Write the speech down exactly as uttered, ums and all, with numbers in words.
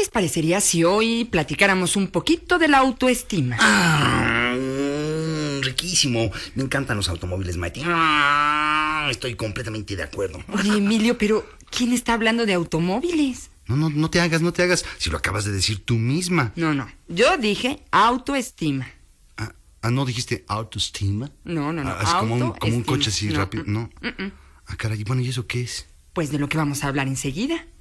les parecería si hoy platicáramos un poquito de la autoestima? Ah, mm, riquísimo. Me encantan los automóviles, Mighty. Ah, estoy completamente de acuerdo. Oye, Emilio, pero ¿quién está hablando de automóviles? No, no, no te hagas, no te hagas. Si lo acabas de decir tú misma. No, no. Yo dije autoestima. Ah, ah, ¿no dijiste autoestima? No, no, no. Ah, es como un, como un coche así no, rápido. No. Mm, mm. Ah, caray. Bueno, ¿y eso qué es? Pues de lo que vamos a hablar enseguida.